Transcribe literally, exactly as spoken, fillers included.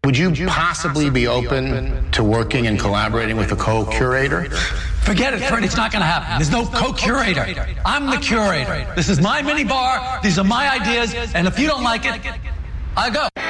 Would you possibly be open to working and collaborating with a co-curator? Forget it, Fred. It's not going to happen. There's no co-curator. I'm the curator. This is my mini bar. These are my ideas. And if you don't like it, I go.